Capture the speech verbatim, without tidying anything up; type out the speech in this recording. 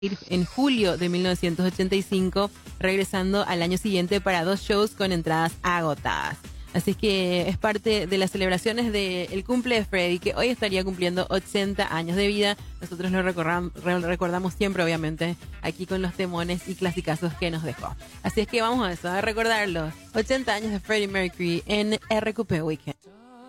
en julio de mil novecientos ochenta y cinco, regresando al año siguiente para dos shows con entradas agotadas. Así que es parte de las celebraciones del cumple de Freddie, que hoy estaría cumpliendo ochenta años de vida. Nosotros lo recordam- recordamos siempre, obviamente, aquí con los temones y clasicazos que nos dejó. Así es que vamos a eso, a recordar los ochenta años de Freddie Mercury en R Q P Weekend.